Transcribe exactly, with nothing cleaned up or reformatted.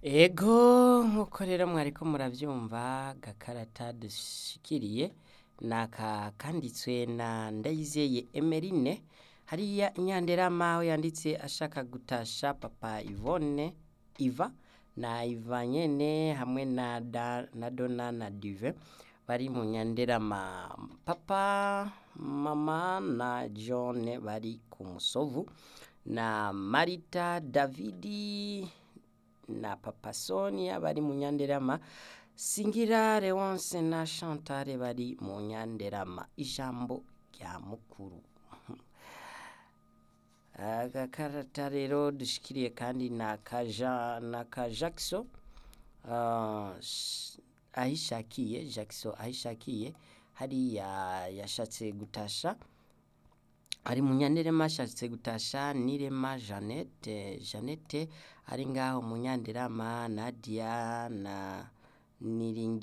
Ego nkuko rero mwariko muravyumva gakarata dushikiriye naka kanditswe na Ndayizeye Emeline hariya inyanderama aho yanditse ashaka gutasha papa Yvonne Iva na Iva nyene hamwe na, da, na Dona na Dive bari mu nyanderama papa mama na John bari ku Musovu na Marita Davidi na papa Sonia bari mu nyanderama Singira Leonce na Chantal bari mu nyanderama ijambo rya mukuru agakarata rero dushikiriye kandi na kaja na ka Jackson uh, ahishakiye Jackson ahishakiye hariya yashatse gutasha ari mu nyanderema ashatse gutasha Nirema Jeannette Jeannette ari ngaho mu nyanderama Nadia na Niringi